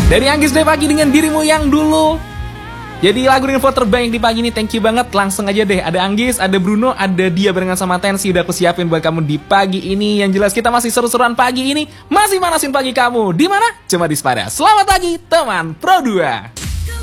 Dari Anggis deh pagi dengan dirimu yang dulu. Jadi lagu dengan vote terbanyak di pagi ini, thank you banget. Langsung aja deh, ada Anggis, ada Bruno, ada dia barengan sama Tensi. Udah aku siapin buat kamu di pagi ini. Yang jelas kita masih seru-seruan pagi ini, masih manasin pagi kamu. Di mana? Cuma di Spada. Selamat pagi teman Pro 2.